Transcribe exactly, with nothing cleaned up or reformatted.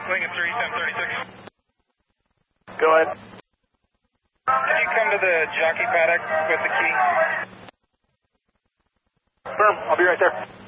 Lincoln three seven thirty-six. Go ahead. Can you come to the jockey paddock with the key? Firm, I'll be right there.